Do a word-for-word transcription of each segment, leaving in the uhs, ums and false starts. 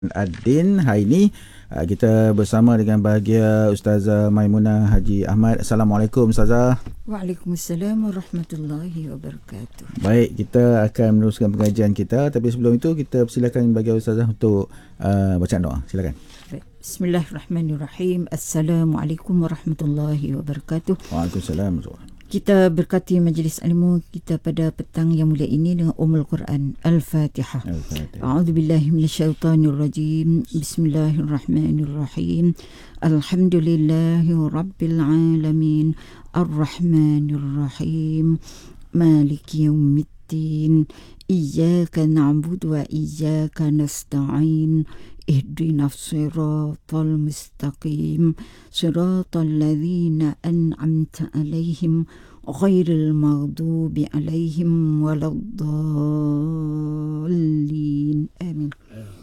Adin. Hari ini uh, kita bersama dengan bahagia Ustazah Maimunah Haji Ahmad. Assalamualaikum Ustazah. Waalaikumsalam warahmatullahi wabarakatuh. Baik, kita akan meneruskan pengajian kita, tapi sebelum itu kita persilakan bahagia Ustazah untuk uh, bacaan doa. Silakan. Bismillahirrahmanirrahim. Assalamualaikum warahmatullahi wabarakatuh. Waalaikumsalam. Kita berkati majlis ilmu kita pada petang yang mulia ini dengan Ummul Quran Al-Fatihah. Al-Fatihah. A'udzubillahi minasyaitonir rajim. Bismillahirrahmanirrahim. Alhamdulillahi rabbil alamin. Ar-Rahmanir Rahim. Maliki yaumiddin. Iyyaka na'budu wa iyyaka nasta'in. Ihdinas siratal mustaqim. Siratal ladzina an'amta 'alaihim ghairil maghdubi 'alaihim waladdallin. Amin.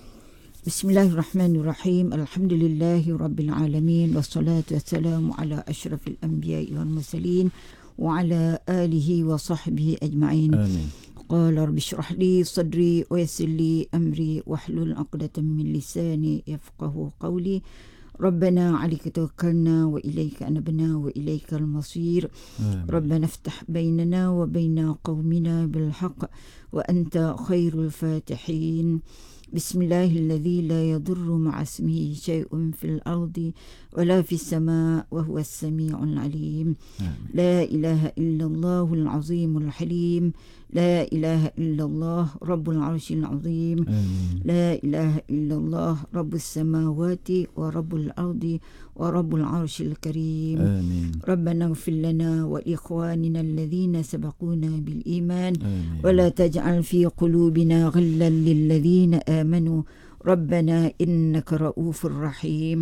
Bismillahirrahmanirrahim. Alhamdulillahi rabbil alamin. Wassalatu wassalamu ala asyrafil anbiya'i wal mursalin wa ala alihi wa sahbihi ajma'in. Amin. قال رب اشرح لي صدري ويسر لي أمري واحلل عقدة من لساني يفقه قولي ربنا عليك توكلنا وإليك أنبنا وإليك المصير. آمين. ربنا افتح بيننا وبين قومنا بالحق وأنت خير الفاتحين. بسم الله الذي لا يضر مع اسمه شيء في الأرض ولا في السماء وهو السميع العليم. آمين. لا إله إلا الله العظيم الحليم. لا إله إلا الله رب العرش العظيم. آمين. لا إله إلا الله رب السماوات ورب الأرض ورب العرش الكريم. آمين. ربنا اغفر لنا وإخواننا الذين سبقونا بالإيمان. آمين. ولا تجعل في قلوبنا غلا للذين آمنوا ربنا إنك رؤوف رحيم.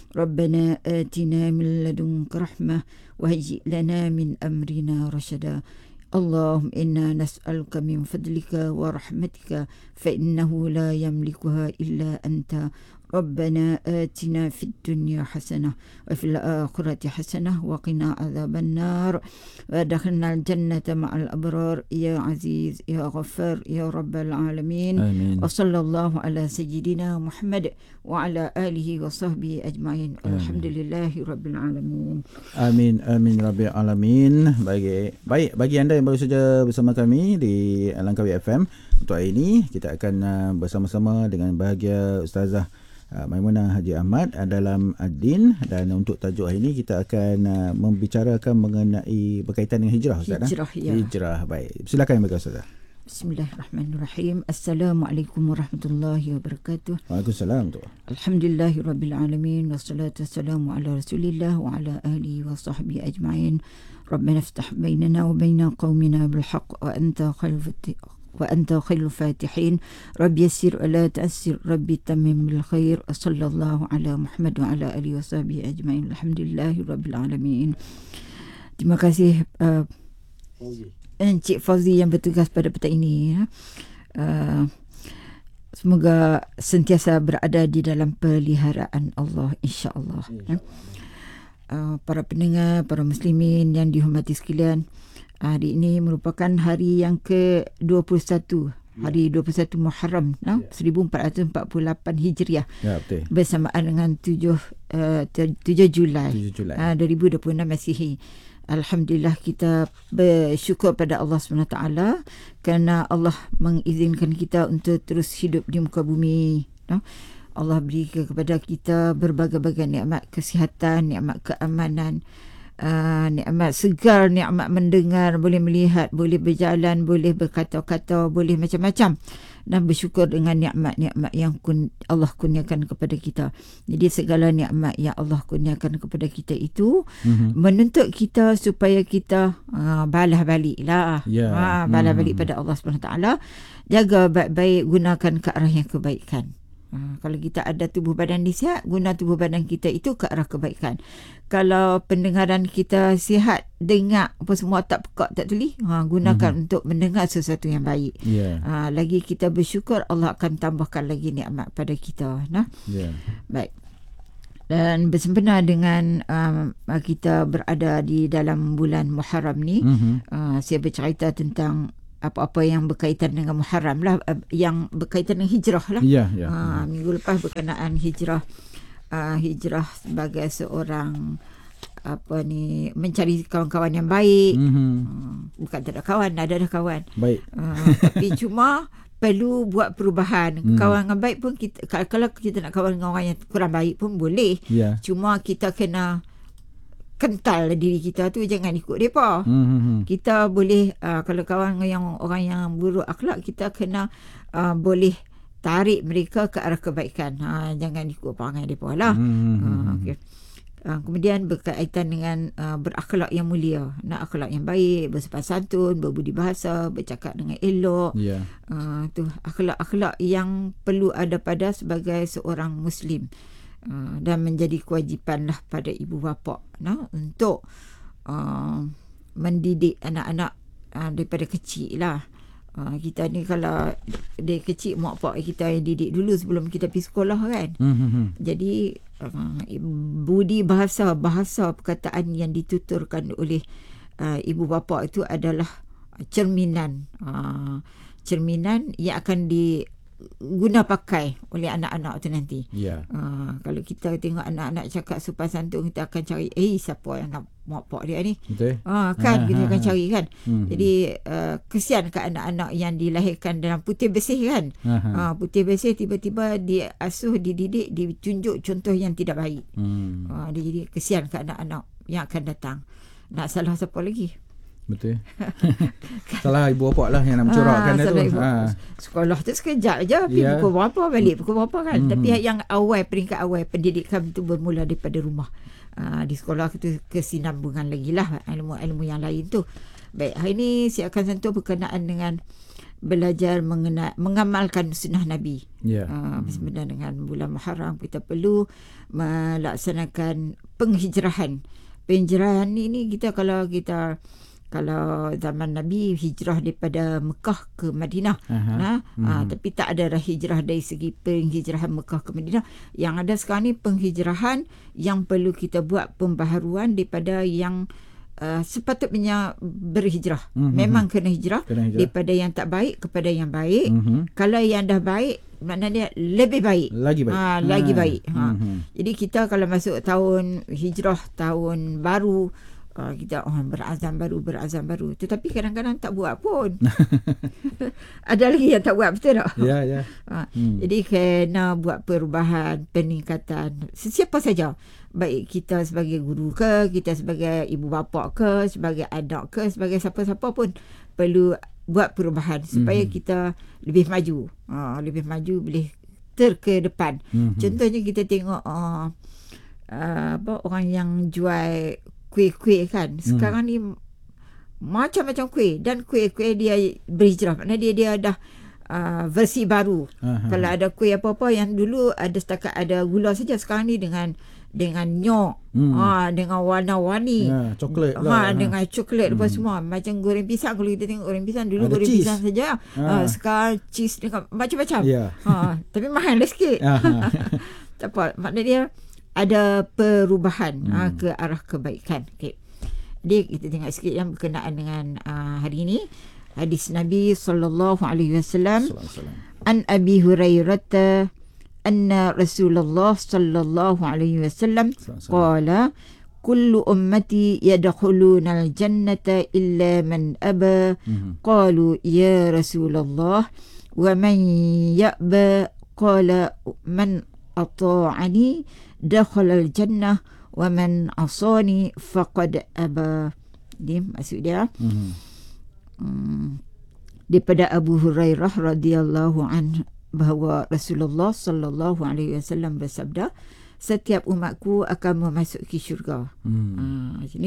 ربنا آتنا من لدنك رحمة وهيئ لنا من أمرنا رشدا. اللهم إنا نسألك من فضلك ورحمتك فإنه لا يملكها إلا أنت. ربنا آتنا في الدنيا حسنة وفي الآخرة حسنة وقنا عذاب النار وادخلنا الجنة مع الأبرار يا عزيز يا غفار يا رب العالمين. آمين. وصلى الله على سيدنا محمد وعلى آله وصحبه أجمعين. الحمد لله رب العالمين. Amin, amin rabbil alamin. Baik, baik bagi anda yang baru saja bersama kami di Langkawi F M, untuk hari ini kita akan uh, bersama-sama dengan bahagia Ustazah uh, Maimunah Haji Ahmad uh, dalam Ad-Din, dan untuk tajuk hari ini kita akan uh, membicarakan mengenai berkaitan dengan hijrah, Ustaz. Hijrah, ya. Hijrah, baik. Silakan bagi Ustazah. Bismillahirrahmanirrahim. Assalamualaikum warahmatullahi wabarakatuh. Waalaikumsalam. Alhamdulillahi rabbil alamin. Wassalatu wassalamu ala rasulillah wa ala alihi wa sahbihi ajma'in. Rabbana iftah bainana wa baina qaumina bil haqq wa anta khairul wa anta khairul fatihin. Rabbi yassir wa la tu'assir. Rabbi tammim bil khair. Sallallahu ala Muhammad wa ala alihi wa sahbihi ajma'in. Alhamdulillahi rabbil alamin. Terima kasih uh, Encik Fauzi yang bertugas pada petang ini. Uh, semoga sentiasa berada di dalam peliharaan Allah, insya-Allah. Insya uh, para pendengar, para muslimin yang dihormati sekalian, hari ini merupakan hari yang ke dua puluh satu, hari dua puluh satu Muharram, no? Ya. seribu empat ratus empat puluh lapan Hijriah. Ya, betul. Bersamaan dengan tujuh Julai, tujuh Julai. Uh, dua ribu dua puluh enam Masihi. Alhamdulillah, kita bersyukur pada Allah subhanahu wa taala kerana Allah mengizinkan kita untuk terus hidup di muka bumi. No? Allah beri kepada kita berbagai-bagai nikmat kesihatan, nikmat keamanan, uh, nikmat segar, nikmat mendengar, boleh melihat, boleh berjalan, boleh berkata-kata, boleh macam-macam. Dan bersyukur dengan nikmat-nikmat yang kun, Allah kurniakan kepada kita. Jadi segala nikmat yang Allah kurniakan kepada kita itu mm-hmm. menuntut kita supaya kita uh, balas balik lah. Yeah. Ha, balas mm-hmm. balik pada Allah subhanahu wa taala. Jaga baik-baik, gunakan ke arah yang kebaikan. Ha, kalau kita ada tubuh badan sihat, guna tubuh badan kita itu ke arah kebaikan. Kalau pendengaran kita sihat, dengar apa semua tak pekak tak tuli, ha, gunakan mm-hmm. untuk mendengar sesuatu yang baik. Yeah. Ha, lagi kita bersyukur, Allah akan tambahkan lagi nikmat pada kita. Nah, yeah. Baik. Dan bersempena dengan um, kita berada di dalam bulan Muharram ni, mm-hmm. uh, saya bercerita tentang apa-apa yang berkaitan dengan muharram lah, yang berkaitan dengan hijrah lah. Ya, ya. Uh, minggu lepas berkenaan hijrah, uh, hijrah sebagai seorang apa ni, mencari kawan-kawan yang baik. Mm-hmm. Uh, bukan tak ada kawan, ada ada kawan. Baik. Uh, tapi cuma perlu buat perubahan. Mm. Kawan yang baik pun kita, kalau kita nak kawan dengan orang yang kurang baik pun boleh. Yeah. Cuma kita kena kental diri kita tu, jangan ikut depa. Mm-hmm. Kita boleh uh, kalau kawan dengan yang orang yang buruk akhlak, kita kena uh, boleh tarik mereka ke arah kebaikan. Ha, jangan ikut perangai depa lah. Mm-hmm. Uh, okay. Uh, kemudian berkaitan dengan uh, berakhlak yang mulia, nak akhlak yang baik, bersopan santun, berbudi bahasa, bercakap dengan elok. Yeah. Uh, tu akhlak-akhlak yang perlu ada pada sebagai seorang Muslim, uh, dan menjadi kewajipanlah pada ibu bapa nah, untuk uh, mendidik anak-anak uh, daripada kecil lah. Uh, kita ni kalau dia kecil, mak pak kita yang didik dulu sebelum kita pergi sekolah kan. Mm-hmm. Jadi uh, budi bahasa, bahasa perkataan yang dituturkan oleh uh, ibu bapa itu adalah cerminan, uh, cerminan yang akan diguna pakai oleh anak-anak tu nanti. Yeah. Uh, kalau kita tengok anak-anak cakap sopan santun, kita akan cari, eh siapa yang nak mak pak dia ni? Betul. Uh, kan ha, kita ha, akan ha. cari kan. Hmm. Jadi uh, kesian ke anak-anak yang dilahirkan dalam putih bersih kan. Ha, ha. Uh, putih bersih tiba-tiba diasuh, dididik, ditunjuk contoh yang tidak baik. Hmm. Uh, jadi kesian ke anak-anak yang akan datang. Nak salah siapa lagi? Betul. Salah ibu bapa lah yang nak mencorakkan ha, dia tu. Ha. Sekolah tu sekejap je, pergi yeah. pukul berapa, balik pukul berapa kan. Mm-hmm. Tapi yang awal, peringkat awal pendidikan tu bermula daripada rumah. Uh, di sekolah tu kesinambungan lagi lah ilmu-ilmu yang lain tu. Baik, hari ni saya akan sentuh berkenaan dengan belajar mengenal, mengamalkan sunnah Nabi. Yeah. Uh, sebenarnya dengan bulan Muharram kita perlu melaksanakan penghijrahan. Penghijrahan ni, ni kita kalau kita kalau zaman Nabi hijrah daripada Mekah ke Madinah, uh-huh. nah, hmm. uh, tapi tak ada hijrah dari segi penghijrahan Mekah ke Madinah. Yang ada sekarang ni penghijrahan yang perlu kita buat pembaharuan daripada yang uh, sepatutnya berhijrah. Uh-huh. Memang kena hijrah, kena hijrah daripada yang tak baik kepada yang baik. Uh-huh. Kalau yang dah baik, maknanya lebih baik. Lagi baik. Ha, lagi baik. Ha. Uh-huh. Jadi kita kalau masuk tahun hijrah, tahun baru, Uh, kita oh, berazam baru, berazam baru. Tetapi kadang-kadang tak buat pun. Ada lagi yang tak buat, betul tak? Ya, ya. Uh, hmm. Jadi kena buat perubahan, peningkatan. Sesiapa saja. Baik kita sebagai guru ke, kita sebagai ibu bapa ke, sebagai anak ke, sebagai siapa-siapa pun perlu buat perubahan supaya hmm. kita lebih maju. Uh, lebih maju, boleh terke depan. Hmm. Contohnya kita tengok uh, uh, apa orang yang jual kuih-kuih kan. Sekarang hmm. ni macam-macam kuih, dan kuih-kuih dia berhijrah. Maknanya dia dia dah uh, versi baru. Aha. Kalau ada kuih apa-apa yang dulu ada setakat ada gula saja, sekarang ni dengan dengan nyok, hmm. ha, dengan warna-warni, ya, coklat ha, lah, dengan coklat hmm. apa semua. Macam goreng pisang, kalau kita tengok goreng pisang dulu, ada goreng cheese. Pisang saja. Ha. Uh, sekarang cheese dengan macam-macam. Ya. Ha, tapi mahal lah sikit. Tak apa. Maknanya dia ada perubahan hmm. uh, ke arah kebaikan. Okay. Jadi kita tengok sikit yang berkenaan dengan uh, hari ini. Hadis Nabi sallallahu alaihi wasallam. An Abi Hurairah anna Rasulullah sallallahu alaihi wasallam qala kullu ummati yadkhuluna al-jannata illa man aba. Hmm. Qalu ya Rasulullah wa man ya'ba? Qala man ata'ani dakhala al-jannah wa man asani faqad aba. Dia maksud dia mm-hmm. um, daripada Abu Hurairah radhiyallahu anhu bahawa Rasulullah sallallahu alaihi wasallam bersabda, setiap umatku akan memasuki syurga. Mm. Uh, jadi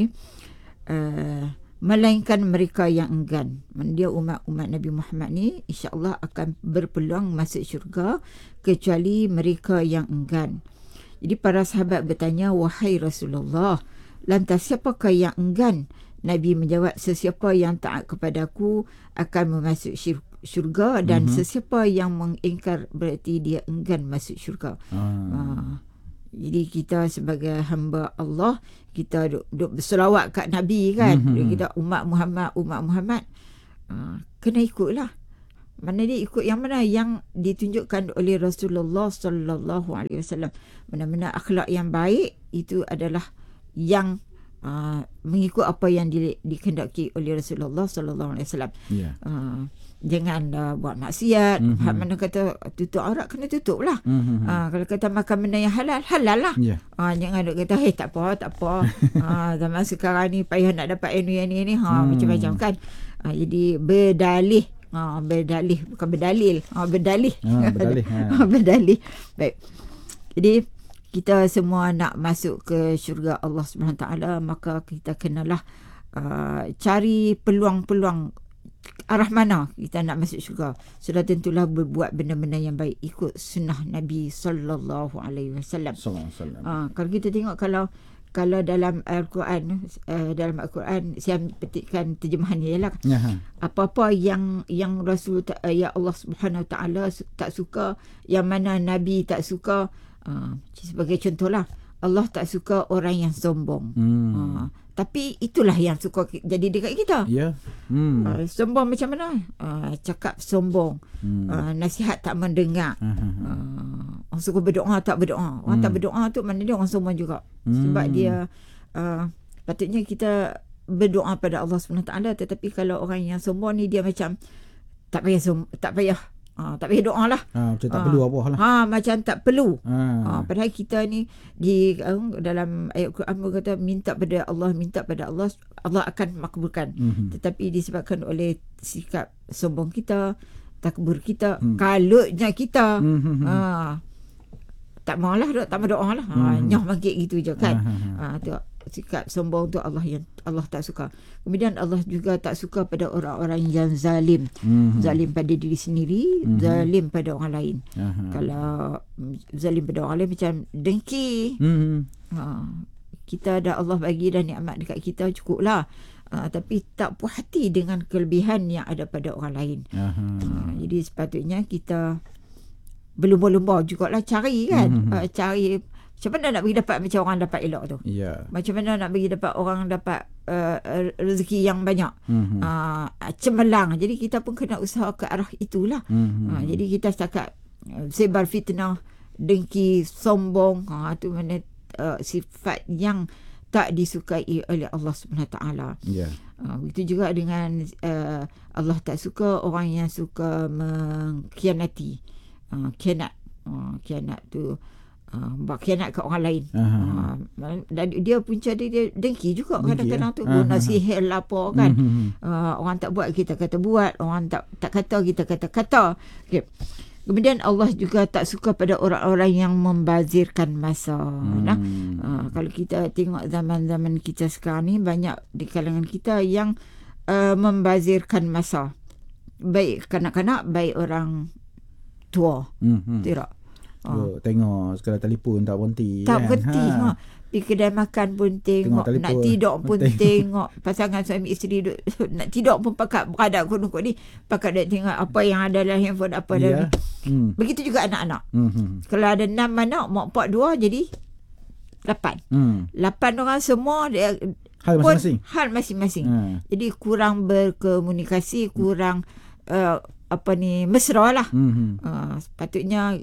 uh, melainkan mereka yang enggan. Dia umat-umat Nabi Muhammad ni insya-Allah akan berpeluang masuk syurga kecuali mereka yang enggan. Jadi para sahabat bertanya, wahai Rasulullah, lantas siapakah yang enggan? Nabi menjawab, sesiapa yang taat kepadaku akan masuk syurga, dan mm-hmm. sesiapa yang mengingkar berarti dia enggan masuk syurga. Ah. Uh, jadi kita sebagai hamba Allah, kita duk, duk berselawat kat Nabi kan. Mm-hmm. Kita umat Muhammad, umat Muhammad. uh, kena ikutlah. Mana dia ikut yang mana yang ditunjukkan oleh Rasulullah sallallahu alaihi wasallam. Mana-mana akhlak yang baik itu adalah yang uh, mengikut apa yang di, dikehendaki oleh Rasulullah sallallahu alaihi wasallam. Yeah. Uh, jangan uh, buat maksiat. Mm-hmm. Mana kata tutup aurat, kena tutup lah. Mm-hmm. Uh, kalau kata makan benda yang halal, halal lah. Yeah. Uh, jangan duk kata, hey tak apa, tak apa. uh, zaman sekarang ni payah nak dapat ini, ini, ini. Ha, mm. Macam-macam kan. Uh, jadi berdalih. Ha, berdalih, bukan berdalil. Ha, berdalih. Ha, berdalih. Ha. berdalih. Baik. Jadi kita semua nak masuk ke syurga Allah Subhanahu Wa Taala, maka kita kenalah uh, cari peluang-peluang arah mana kita nak masuk syurga. Sudah tentulah berbuat benda-benda yang baik, ikut sunnah Nabi sallallahu alaihi wasallam. Ha, kalau kita tengok kalau kalau dalam Al-Quran, uh, dalam Al-Quran saya petikkan terjemahannya ialah ya. Apa-apa yang yang Rasul ta, uh, ya Allah Subhanahu Wa Taala tak suka, yang mana Nabi tak suka, uh, sebagai contohlah Allah tak suka orang yang sombong. Hmm. Uh, tapi itulah yang suka jadi dekat kita. Ya. Yeah. Hmm. Uh, sombong macam mana? Uh, cakap sombong. Hmm. Uh, nasihat tak mendengar. Uh-huh. Uh, orang suka berdoa tak berdoa. Orang hmm. tak berdoa tu mana dia orang sombong juga. Hmm. Sebab dia uh, patutnya kita berdoa pada Allah Subhanahu Wa Taala, tetapi kalau orang yang sombong ni dia macam tak payah som- tak payah Ha, tak payah doa lah. Ha, macam tak ha. perlu apa lah. Ha, macam tak perlu. Ha. Ha, padahal kita ni di um, dalam ayat Quran berkata minta pada Allah, minta pada Allah, Allah akan makbulkan. Mm-hmm. Tetapi disebabkan oleh sikap sombong kita, takbur kita, mm. kalutnya kita, mm-hmm. ha, tak maulah, tak mau doa lah. Ha, mm. Nyoh mangkit gitu je kan. Ha, ha, tu sikap sombong tu Allah yang Allah tak suka. Kemudian Allah juga tak suka pada orang-orang yang zalim. Mm-hmm. Zalim pada diri sendiri, mm-hmm. zalim pada orang lain. Uh-huh. Kalau zalim pada orang lain macam dengki. Mm-hmm. Ha, kita ada Allah bagi dah nikmat dekat kita, cukuplah. Ha, tapi tak puas hati dengan kelebihan yang ada pada orang lain. Uh-huh. Ha, jadi sepatutnya kita berlumba-lumba jugalah cari kan. Mm-hmm. Ha, cari macam mana nak bagi dapat macam orang dapat elok tu. Yeah. Macam mana nak bagi dapat orang dapat uh, rezeki yang banyak. Mm-hmm. Uh, cemerlang. Jadi kita pun kena usaha ke arah itulah. Mm-hmm. Uh, jadi kita setakat uh, sebar fitnah, dengki, sombong. Uh, itu mana uh, sifat yang tak disukai oleh Allah Subhanahu Wa Taala. Yeah. Uh, begitu juga dengan uh, Allah tak suka orang yang suka mengkhianati. Uh, khianat. Uh, khianat tu Uh, buat khianat ke orang lain. Uh, dan dia punca dia, dia dengki juga kadang-kadang tu guna sihir lah apa kan. uh, orang tak buat kita kata buat, orang tak tak kata kita kata kata. Okay. Kemudian Allah juga tak suka pada orang-orang yang membazirkan masa. Hmm. Nah, uh, kalau kita tengok zaman-zaman kita sekarang ni banyak di kalangan kita yang uh, membazirkan masa. Baik kanak-kanak, baik orang tua. Hmm. Tidak. Oh. Tengok sekadar telefon tak berhenti tak kan? berhenti ha. Pergi kedai makan pun tengok, tengok nak tidur pun tengok, tengok. Pasangan suami isteri duk, nak tidur pun pakat beradak kunuk ni pakat dia tengok apa yang ada dalam handphone apa yeah. dah hmm. Begitu juga anak-anak. Mm-hmm. Kalau ada enam anak, mak empat dua jadi lapan. Mm. Lapan orang semua dia hal masing-masing. Hal masing-masing. Mm. Jadi kurang berkomunikasi, kurang mm. uh, apa ni mesra lah. Mm-hmm. Uh, sepatutnya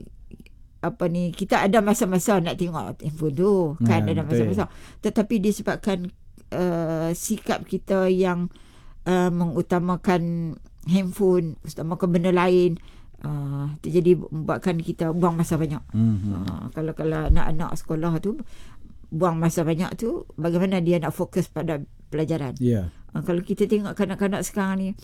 apa ni kita ada masa-masa nak tengok handphone tu kan, ya, ada masa-masa, tetapi disebabkan uh, sikap kita yang uh, mengutamakan handphone, utamakan benda lain, uh, jadi membuatkan kita buang masa banyak. Mm-hmm. uh, kalau kalau anak-anak sekolah tu buang masa banyak tu, bagaimana dia nak fokus pada pelajaran. Yeah. uh, kalau kita tengok kanak-kanak sekarang ni,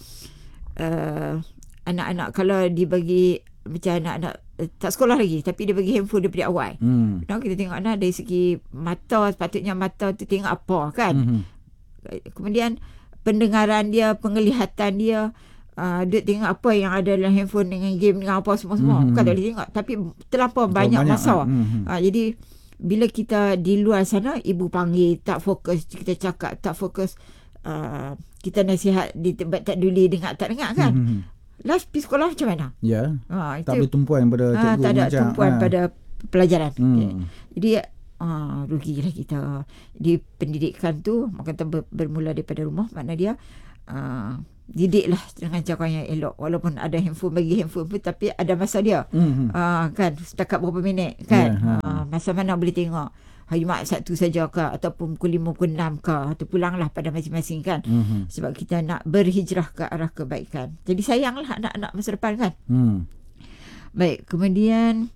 uh, anak-anak kalau dibagi macam anak-anak tak sekolah lagi tapi dia bagi handphone daripada awal. Hmm. Nah, kita tengok nah, dari segi mata, sepatutnya mata tu tengok apa kan. Hmm. Kemudian pendengaran dia, penglihatan dia, uh, dia tengok apa yang ada dalam handphone dengan game dengan apa semua-semua. Hmm. Bukan tak boleh tengok tapi terlampau banyak, banyak masa. Hmm. Uh, jadi bila kita di luar sana, ibu panggil tak fokus, kita cakap tak fokus, uh, kita nasihat di tempat tak duli dengar tak dengar kan. Hmm. Last pergi sekolah macam mana? Ya. Ha, tak boleh tumpuan pada cikgu. Ha, tak ada macam, tumpuan ha. pada pelajaran. Hmm. Okay. Jadi ha, rugilah kita. Di pendidikan tu kata ber, bermula daripada rumah, makna dia ha, didiklah dengan cara yang elok, walaupun ada handphone, bagi handphone pun, tapi ada masa dia. Mm-hmm. uh, kan setakat berapa minit kan. Yeah, uh, masa mana boleh tengok, hari Jumaat Sabtu saja ke, ataupun pukul lima, pukul enam ke, atau pulanglah pada masing-masing kan. Mm-hmm. Sebab kita nak berhijrah ke arah kebaikan, jadi sayanglah anak-anak masa depan kan. Mm. Baik, kemudian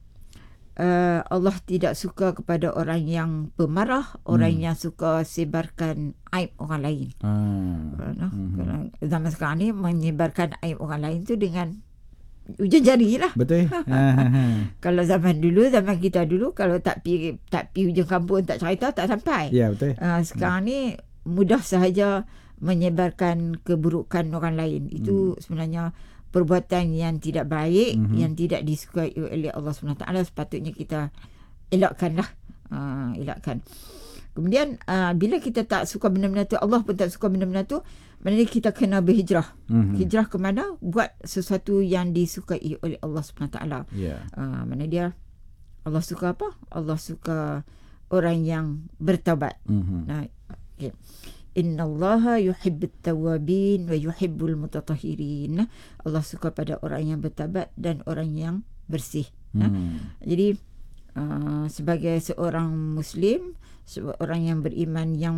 uh, Allah tidak suka kepada orang yang pemarah, orang Hmm. yang suka sebarkan aib orang lain. Ah. Nah, Mhm. zaman sekarang ni menyebarkan aib orang lain tu dengan ujung jari lah. Betul. Ah. Kalau zaman dulu, zaman kita dulu, kalau tak pi tak pi hujung kampung, tak cerita, tak sampai. Ya, betul. Uh, sekarang ni mudah sahaja menyebarkan keburukan orang lain. Itu sebenarnya perbuatan yang tidak baik, Mhm. yang tidak disukai oleh Allah subhanahu wa taala. Sepatutnya kita elakkanlah. Uh, elakkan. Kemudian uh, bila kita tak suka benda-benda tu, Allah pun tak suka benda-benda tu, maknanya kita kena berhijrah. Mhm. Hijrah ke mana? Buat sesuatu yang disukai oleh Allah subhanahu wa taala. Ya. Uh, mana dia? Allah suka apa? Allah suka orang yang bertaubat. Mhm. Nah, okay. Innallaha yuhibbut tawwabin wa yuhibbul mutatahhirin. Allah suka pada orang yang bertaubat dan orang yang bersih. Nah, Hmm. jadi uh, sebagai seorang Muslim, seorang yang beriman, yang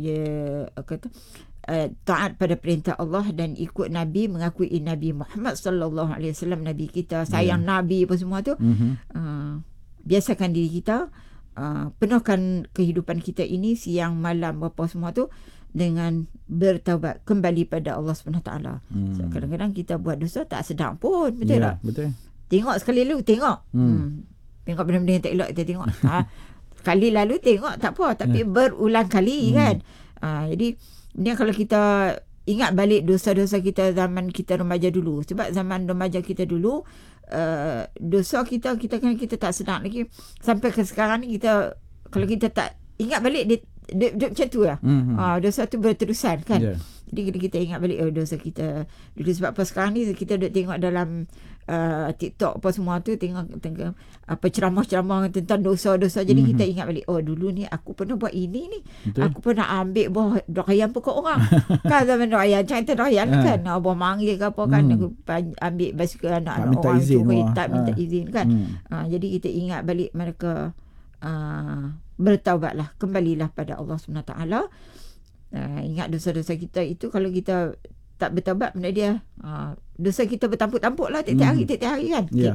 ya, kata, uh, taat pada perintah Allah dan ikut Nabi, mengakui Nabi Muhammad sallallahu alaihi wasallam Nabi kita, sayang Nabi apa semua tu, Mhm. uh, biasakan diri kita, uh, penuhkan kehidupan kita ini siang malam apa semua tu dengan bertaubat, kembali pada Allah subhanahu wa taala. Hmm. So, kadang-kadang kita buat dosa tak sedar pun, betul Ya, tak? betul. Tengok sekali lalu, tengok. Hmm. Hmm. Tengok benda-benda yang tak elok, kita tengok. ha, kali lalu tengok tak apa, tapi berulang kali Hmm. kan. Ha, jadi ni kalau kita ingat balik dosa-dosa kita zaman kita remaja dulu, sebab zaman remaja kita dulu, uh, dosa kita kita kan kita tak sedar lagi, sampai ke sekarang ni kita, kalau kita tak ingat balik, dia dia, dia macam tu lah. Mhm. Ha, dosa tu berterusan kan. Ya. Jadi kita, kita ingat balik, oh, dosa kita dulu. Sebab apa sekarang ni kita duk tengok dalam uh, TikTok apa semua tu, tengok, tengok apa ceramah-ceramah tentang dosa-dosa. Jadi Mhm. kita ingat balik, oh dulu ni aku pernah buat ini ni. Betul. Aku pernah ambil buah doayan pokok orang. Kan zaman doayan, cerita doayan Ah. kan. Ah, buah manggil ke apa kan. Hmm. Aku pan- ambil basikal Tak anak-anak minta orang izin, curi, wah. tak minta Ah. izin kan. Hmm. Ah, jadi kita ingat balik mereka, uh, bertaubatlah, kembalilah pada Allah subhanahu wa taala. Uh, ingat dosa-dosa kita itu, kalau kita tak bertaubat, benda dia uh, dosa kita bertampuk-tampuk lah tiap-tiap hari, Mhm. tiap-tiap hari kan. Ya.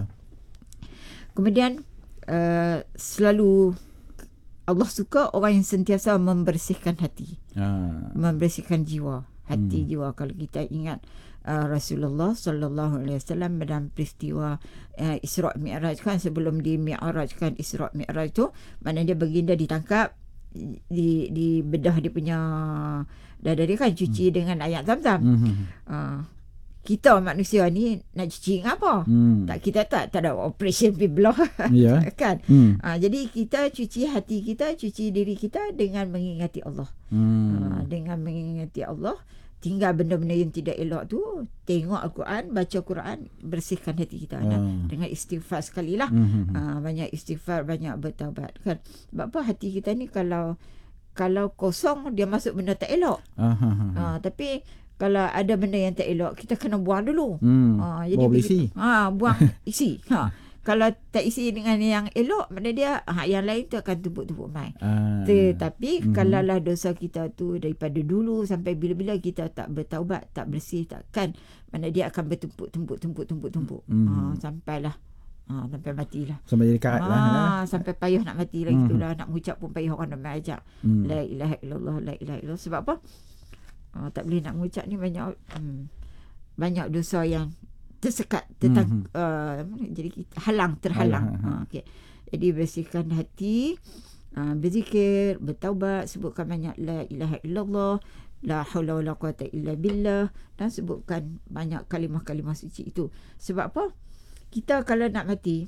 Kemudian uh, selalu Allah suka orang yang sentiasa membersihkan hati, Ah. membersihkan jiwa, hati Hmm. jiwa. Kalau kita ingat uh, Rasulullah sallallahu alaihi wasallam dalam peristiwa uh, Isra' Mi'raj kan, sebelum di Mi'raj kan, Isra' Mi'raj tu, mana dia baginda ditangkap, di di bedah dia punya dada dia kan, cuci dengan air Zam-Zam. Mhm. Uh, kita manusia ni nak cuci dengan apa? Hmm. Tak, kita tak tak ada operation piblah Ya. kan. Hmm. Uh, jadi kita cuci hati kita, cuci diri kita dengan mengingati Allah. Hmm. Uh, dengan mengingati Allah, tinggal benda-benda yang tidak elok tu, tengok Al-Quran, baca Quran, bersihkan hati kita. Ah. Nah, dengan istighfar sekali lah. Mhm. Uh, banyak istighfar, banyak bertaubat kan. Sebab apa, hati kita ni kalau kalau kosong, dia masuk benda tak elok. Ah, ha, ha, ha. Uh, tapi kalau ada benda yang tak elok, kita kena buang dulu. Hmm. Ah, Bawa bila- isi. Ha, buang isi. Ha. Kalau tak isi dengan yang elok, makna dia ha, yang lain tu akan tumpuk-tumpuk mai. Ah. Tetapi Mhm. kalau lah dosa kita tu daripada dulu sampai bila-bila kita tak bertaubat, tak bersih, takkan, makna dia akan bertumpuk-tumpuk-tumpuk-tumpuk-tumpuk. Mhm. Ha, sampailah ha, sampai matilah. Sampai jadi karat lah. Ah, sampai payah nak mati lagi Mhm. itulah, nak mengucap pun payah, orang nak ajak. Hmm. La ilaha illallah, la ilaha illallah. Sebab apa? Ah, tak boleh nak mengucap ni, banyak hmm, banyak dosa yang tersekat, tentang Mhm. uh, jadi kita halang, terhalang. Halang, ha, ha. Ha, okay. Jadi bersihkan hati, uh, berzikir, bertaubat, sebutkan banyak la ilaha illallah, la haula wala quwata illa billah, dan sebutkan banyak kalimah-kalimah suci itu. Sebab apa? Kita kalau nak mati,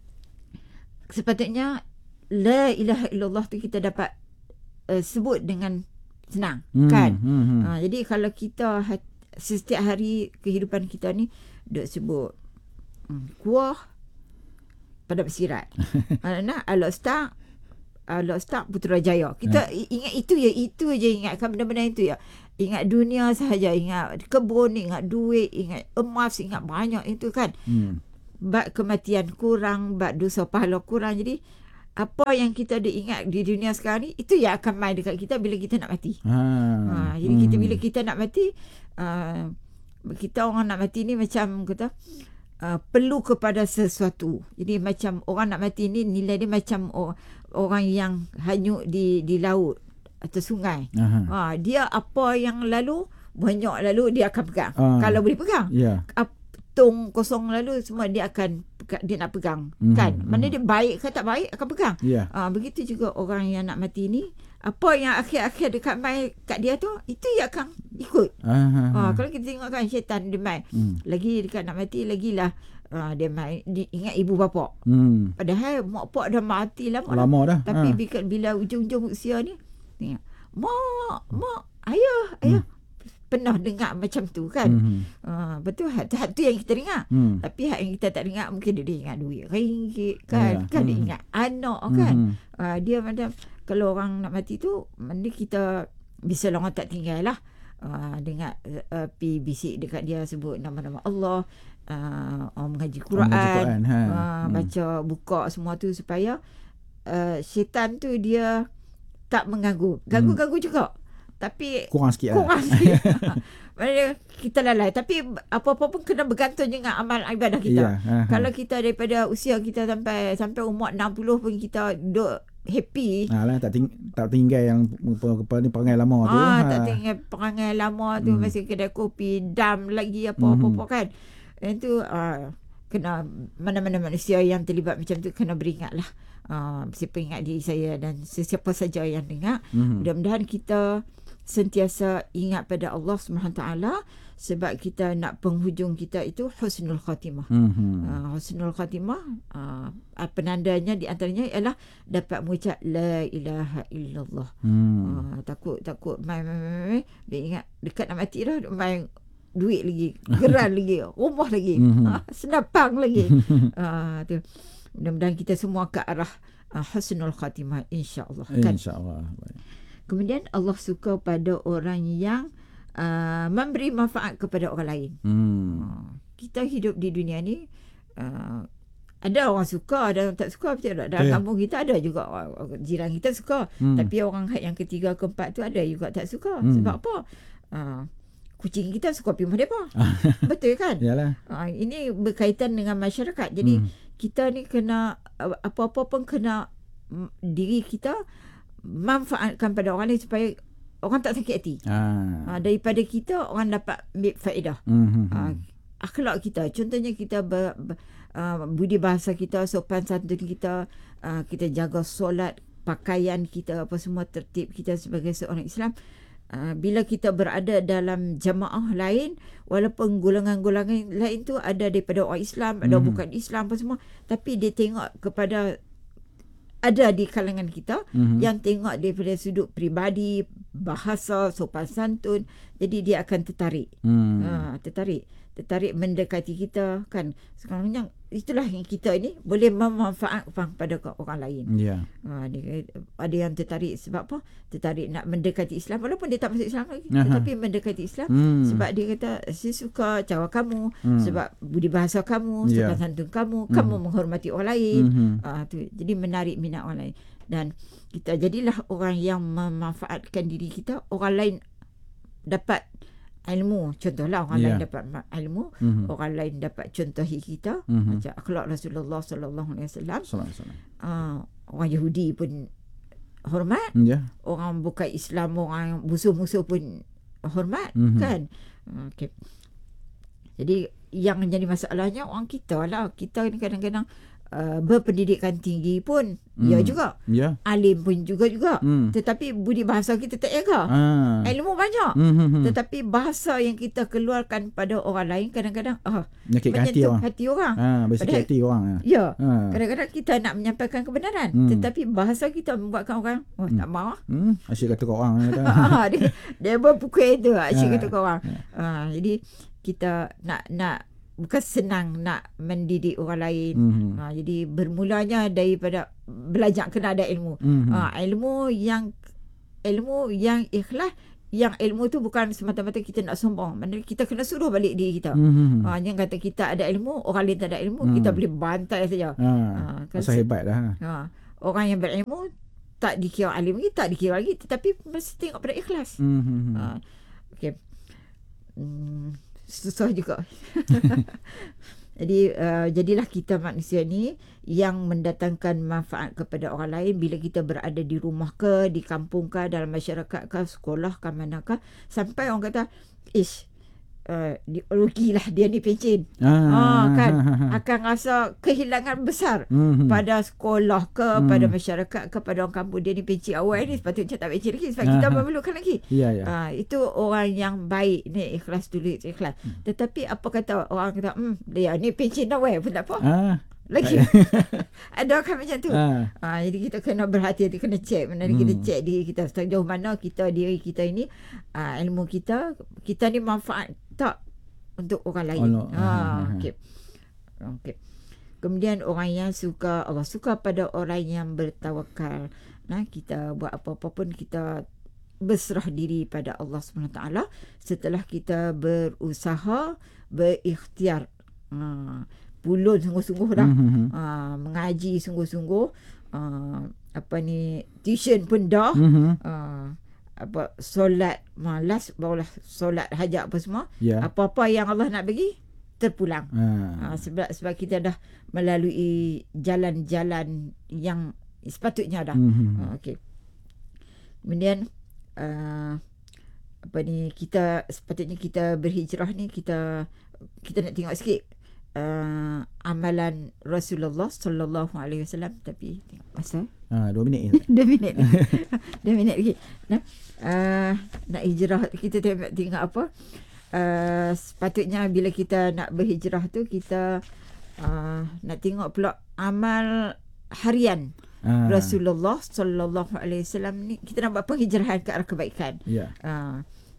sepatutnya la ilaha illallah tu kita dapat uh, sebut dengan senang, Hmm. kan? Hmm. Hmm. Ha, jadi kalau kita hat, setiap hari kehidupan kita ni duk sebut hmm, kuah pada bersirat. Mana al-ustaz uh, Lockstar Putrajaya. Kita yeah. ingat itu ya, itu je ingatkan benda-benda itu ya. Ingat dunia sahaja, ingat kebun, ingat duit, ingat emas, ingat banyak itu kan. Hmm. Bab kematian kurang, bab dosa pahala kurang. Jadi apa yang kita ada ingat di dunia sekarang ni, itu yang akan main dekat kita bila kita nak mati. Ha. Ha, jadi hmm. kita bila kita nak mati, uh, kita orang nak mati ni macam kata Uh, perlu kepada sesuatu. Jadi macam orang nak mati ni nilai dia macam oh, orang yang hanyut di di laut atau sungai. Ha, dia apa yang lalu banyak lalu dia akan pegang. Uh, Kalau boleh pegang. Yeah. Tong kosong lalu semua dia akan dia nak pegang. Mm-hmm. Kan? Mana dia baik ke tak baik akan pegang. Yeah. Uh, begitu juga orang yang nak mati ni, apa yang akhir-akhir dekat mai kat dia tu, itu yang akan ikut. Uh-huh. Uh, kalau kita tengok kan syaitan dia mai. Mm. Lagi dekat nak mati, lagilah uh, dia mai dia ingat ibu bapa. Mm. Padahal mak pak dah mati lama. Lama dah. Tapi uh. bila, bila ujung-ujung usia ni, tengok, mak, mak, ayah, ayah. Mm. Pernah dengar macam tu kan. Mm-hmm. Uh, betul, hak tu yang kita dengar. Mm. Tapi hak yang kita tak dengar, mungkin dia ingat duit ringgit kan. Yeah. Kan mm. dia ingat anak kan. Mm-hmm. Uh, dia macam kalau orang nak mati tu, mana kita bisa orang tak tinggal lah. Uh, dengar uh, pi bisik dekat dia sebut nama-nama Allah, uh, orang mengaji Quran, Quran ha. uh, baca hmm. buka semua tu supaya uh, syaitan tu dia tak mengganggu. Ganggu-ganggu hmm. juga. Tapi kurang sikit kurang lah. sikit. Maksudnya kita lalai. Tapi apa-apa pun kena bergantung dengan amal ibadah kita. Yeah. Kalau kita daripada usia kita sampai sampai umur enam puluh pun kita duduk happy. Alah, tak, ting- tak tinggal yang ni perangai lama tu. Ah, ha. Tak tinggal perangai lama tu. Hmm. Masih kedai kopi, dam lagi apa-apa hmm. kan. Itu uh, kena mana-mana manusia yang terlibat macam tu kena beringat lah. Uh, siapa ingat diri saya dan sesiapa saja yang dengar. Hmm. Mudah-mudahan kita sentiasa ingat pada Allah Subhanahu Wa Taala, sebab kita nak penghujung kita itu husnul khatimah. Mm-hmm. Uh, husnul khatimah uh, penandanya di antaranya ialah dapat mengucap la ilaha illallah. Mm. Uh, takut takut mai mai mai dia ingat dekat nak mati dah, mai duit lagi, geran lagi, rumah lagi, mm-hmm. uh, senapang lagi. uh, tu. Mudah-mudahan kita semua ke arah uh, husnul khatimah, insya-Allah. Kan? Insya-Allah. Kemudian Allah suka pada orang yang uh, memberi manfaat kepada orang lain. Hmm. Uh, kita hidup di dunia ni, uh, ada orang suka, ada orang tak suka. Betul tak? Dalam yeah. kampung kita ada juga uh, jiran kita suka. Hmm. Tapi orang yang ketiga, keempat tu ada juga tak suka. Hmm. Sebab apa? Uh, kucing kita suka pergi rumah mereka. Betul kan? Uh, ini berkaitan dengan masyarakat. Jadi hmm. kita ni kena, uh, apa-apa pun kena um, diri kita manfaatkan pada orang lain supaya orang tak sakit hati. Ah. Ha, daripada kita orang dapat ambil faedah. Mm-hmm. Ha, akhlak kita, contohnya kita ber, ber, uh, budi bahasa kita, sopan santun kita, uh, kita jaga solat, pakaian kita, apa semua tertib kita sebagai seorang Islam. Uh, bila kita berada dalam jamaah lain, walaupun golongan-golongan lain tu ada daripada orang Islam, ada mm-hmm. bukan Islam apa semua, tapi dia tengok kepada ada di kalangan kita mm-hmm. yang tengok daripada sudut peribadi, bahasa, sopan santun. Jadi dia akan tertarik. Mm. Ha, tertarik. Tertarik mendekati kita kan. Sekarang itulah yang kita ini boleh memanfaatkan pada orang lain. Yeah. Ha, dia, ada yang tertarik sebab apa? Tertarik nak mendekati Islam walaupun dia tak masuk Islam lagi. Uh-huh. Tetapi mendekati Islam mm. sebab dia kata saya suka cara kamu, mm. sebab budi bahasa kamu, yeah. sopan santun kamu, mm. kamu menghormati orang lain. Mm-hmm. Ha, tu. Jadi menarik minat orang lain. Dan kita jadilah orang yang memanfaatkan diri kita, orang lain dapat ilmu. Contohlah orang yeah. lain dapat ilmu, mm-hmm. orang lain dapat contohi kita, mm-hmm. macam akhlak Rasulullah sallallahu alaihi wasallam. Uh, orang Yahudi pun hormat, yeah. orang bukan Islam, orang musuh-musuh pun hormat, mm-hmm. kan? Okay. Jadi yang jadi masalahnya orang kita lah. Kita ni kadang-kadang Uh, berpendidikan tinggi pun mm. ya juga, yeah. alim pun juga juga, mm. tetapi budi bahasa kita tak jaga. ah. Ilmu banyak, mm-hmm. tetapi bahasa yang kita keluarkan pada orang lain kadang-kadang ah, menyakitkan hati orang, hati orang. Ah, bersakit hati orang ya. ya. ah. Kadang-kadang kita nak menyampaikan kebenaran, mm. tetapi bahasa kita membuatkan orang oh, mm. tak marah, mm. asyik kata kau orang dia, dia berpukul itu asyik ah. kata kau orang. ah, Jadi kita nak nak bukan senang nak mendidik orang lain. Mm-hmm. Ha, jadi bermulanya daripada belajar, kena ada ilmu. Mm-hmm. Uh, ilmu yang ilmu yang ikhlas, yang ilmu tu bukan semata-mata kita nak sombong. Maksudnya kita kena suruh balik diri kita. Mm-hmm. Uh, yang kata kita ada ilmu, orang lain tak ada ilmu, Mm. kita boleh bantai saja. Ha, Uh, pasal hebat dah. Uh, orang yang berilmu tak dikira alim lagi, tak dikira lagi, tetapi mesti tengok pada ikhlas. Mm-hmm. Uh, okay. Hmm, susah juga. Jadi uh, jadilah kita manusia ni yang mendatangkan manfaat kepada orang lain bila kita berada di rumah ke, di kampung ke, dalam masyarakat ke, sekolah ke, manakah, sampai orang kata, ish, uh, rugilah dia ni pencen. Ah, Ah, kan ha, ha, ha. akan rasa kehilangan besar Mhm. pada sekolah ke, Hmm. pada masyarakat ke, pada orang kampung. Dia ni pencen awal ni, sepatutnya tak pencen lagi sebab kita Ah, ha. memerlukan lagi. Ya, ya. Ah, itu orang yang baik ni, ikhlas dulu, ikhlas. Hmm. Tetapi apa kata orang kata, hmm, dia ni pencen dah weh pun tak apa. Ah. Lagi ada kan macam tu. Ah. Ah, jadi kita kena berhati-hati, kena cek. Mana Hmm. kita cek diri kita sejauh mana kita, diri kita ini, ah, ilmu kita, kita ni manfaat tak untuk orang lain. Allah. Ah, Ah, ah, ah. okey. Okey. Kemudian orang yang suka, Allah suka pada orang yang bertawakal. Nah, kita buat apa-apa pun kita berserah diri pada Allah subhanahu wa taala setelah kita berusaha, berikhtiar. Ah, pulun sungguh-sungguh dah. Mhm. Ah, mengaji sungguh-sungguh. Ah, apa ni, tuition pun dah. Mhm. Ah, apa solat malas, barulah solat hajat apa semua. Ya. Apa-apa yang Allah nak bagi terpulang. Ah. Ha, sebab sebab kita dah melalui jalan-jalan yang sepatutnya dah. Mhm. Ha, okey. Kemudian uh, apa ni, kita sepatutnya kita berhijrah ni, kita kita nak tengok sikit uh, amalan Rasulullah sallallahu alaihi wasallam. Tapi tengok masa Ah, dua minit. dua minit dua minit lagi. Nah, uh, nak hijrah kita tengok, tengok apa? Uh, sepatutnya bila kita nak berhijrah tu, kita uh, nak tengok pula amal harian Ah. Rasulullah sallallahu alaihi wasallam ni. Kita nak buat penghijrahan ke arah kebaikan. Ya. Uh,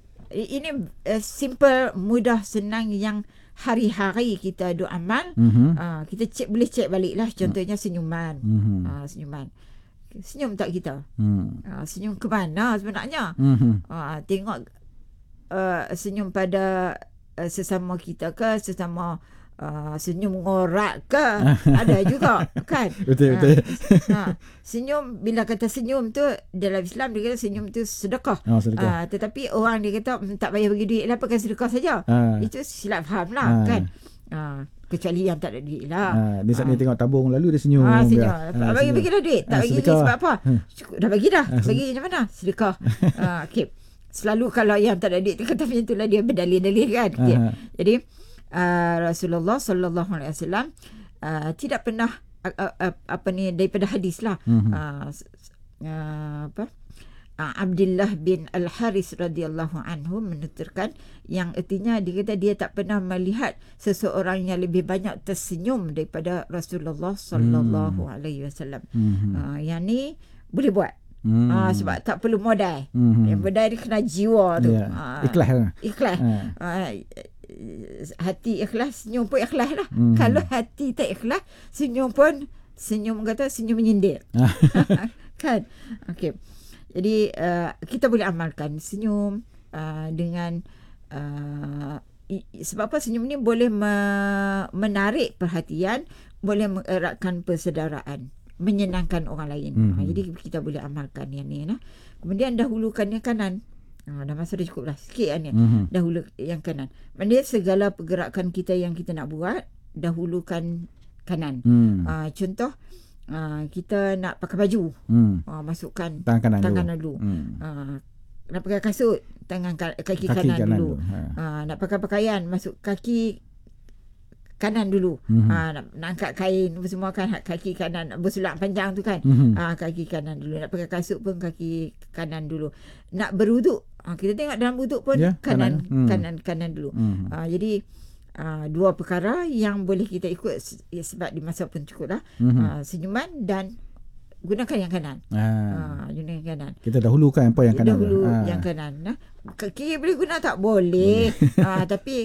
ini uh, simple, mudah, senang, yang hari-hari kita ada amal. Mhm. Uh, kita cek, boleh cek balik lah. Contohnya senyuman. Mhm. Uh, senyuman. Senyum tak kita? Hmm. Uh, senyum ke mana sebenarnya? Mhm. Uh, tengok uh, senyum pada uh, sesama kita ke, sesama uh, senyum ngorak ke, ada juga kan. Betul, Ah, betul. ha, senyum, bila kata senyum tu dalam Islam, dia kata senyum tu sedekah. Oh, sedekah. Ah, tetapi orang dia kata, "Hmm, tak payah bagi duit lah, pakai sedekah saja." Ah. Itu silap faham lah. Ah. Kan. Ah, kecuali yang tak ada duit lah. Ah, dia saat dia tengok tabung lalu dia senyum. Ah, senyum. dia. Ah, bagi senyum. bagilah duit. Tak Ah, bagi duit sedekah. sebab apa? Hmm. Cukup dah bagi dah. Ah, Bagi macam mana? Sedekah. ah, okay. Selalu kalau yang tak ada duit tu kata macam itulah, dia berdalil-dalil kan. Okay. Ah. Jadi uh, Rasulullah sallallahu alaihi wasallam uh, tidak pernah uh, uh, uh, apa ni, daripada hadis lah. Mhm. Uh, uh, apa? Uh, Abdullah bin Al-Haris radhiyallahu anhu menuturkan, yang artinya dia kata dia tak pernah melihat seseorang yang lebih banyak tersenyum daripada Rasulullah sallallahu alaihi wasallam. Mhm. Uh, yang ni boleh buat. Hmm. Ah, sebab tak perlu modal. Mhm. Yang modal dia kena jiwa tu. Ya. Ah, Ikhlas lah. Ikhlas. Ah. Ah, hati ikhlas, senyum pun ikhlas lah. Mhm. Kalau hati tak ikhlas, senyum pun, senyum kata senyum menyindir. Ah. Kan? Okey. Jadi uh, kita boleh amalkan senyum uh, dengan uh, i- sebab apa, senyum ni boleh me- menarik perhatian, boleh mengeratkan persaudaraan, menyenangkan orang lain. Mhm. Ha, jadi kita boleh amalkan yang ni nah. Kemudian dahulukan yang kanan. Ha, dah masa dah cukup lah. Sikit lah ni. Mhm. Dahulu yang kanan. Maksudnya segala pergerakan kita yang kita nak buat, dahulukan kanan. Hmm. Ha, contoh, ha, kita nak pakai baju. Hmm. Ha, masukkan Tangan kanan tangan dulu. dulu. Hmm. Ha, nak pakai kasut, tangan ka- kaki, Kaki kanan, kanan dulu. dulu. Ha. Ha, nak pakai pakaian, masuk kaki kanan dulu. Mhm. Ha, nak, nak angkat kain apa semua kan, kaki kanan, bersulak panjang tu kan. Mhm. Ha, kaki kanan dulu. Nak pakai kasut pun kaki kanan dulu. Nak berwuduk, ha, kita tengok dalam wuduk pun Ya, kanan, kanan. Hmm. kanan kanan dulu. Mhm. Ha, jadi uh, dua perkara yang boleh kita ikut ya, sebab di masa pun cukup lah. Mhm. Uh, senyuman dan gunakan yang kanan. Ah. Ha, gunakan yang kanan. Kita dahulukan apa yang kanan. Dahulu Ah. yang kanan. Nah, kiri boleh guna tak? Boleh. Ah, tapi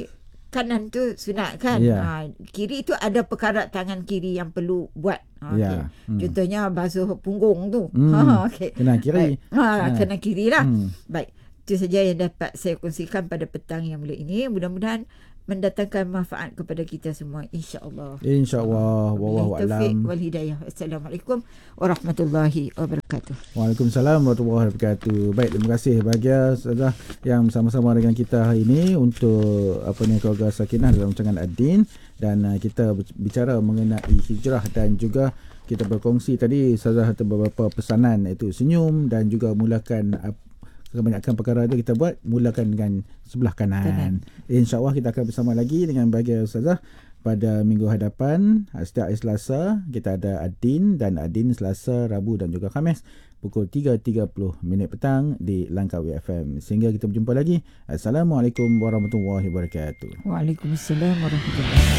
kanan tu sunat kan. Ya. Ha, kiri tu ada perkara tangan kiri yang perlu buat. Ha, Ya. okay. Hmm. Contohnya basuh punggung tu. Hmm. Ha, okay. Kanan kiri. Baik. Ha, Ha. kanan kiri lah. Hmm. Baik. Itu saja yang dapat saya kongsikan pada petang yang mulia ini. Mudah-mudahan mendatangkan manfaat kepada kita semua, insya-Allah. InsyaAllah. Wallahu Taufiq a'lam. wal hidayah. Assalamualaikum warahmatullahi wabarakatuh. Waalaikumsalam warahmatullahi wabarakatuh. Baik, terima kasih bahagia Ustazah yang bersama-sama dengan kita hari ini untuk apa ni keluarga Sakinah dalam rancangan Ad-Din, dan uh, kita bicara mengenai hijrah dan juga kita berkongsi tadi Ustazah ada beberapa pesanan, iaitu senyum dan juga mulakan uh, kebanyakan perkara itu kita buat mulakan dengan sebelah kanan. Kanan. InsyaAllah kita akan bersama lagi dengan bahagia Ustazah pada minggu hadapan. Setiap hari Selasa kita ada Ad-Din, dan Ad-Din Selasa, Rabu dan juga Khamis pukul tiga tiga puluh minit petang di Langkawi F M. Sehingga kita berjumpa lagi. Assalamualaikum warahmatullahi wabarakatuh. Waalaikumsalam warahmatullahi wabarakatuh.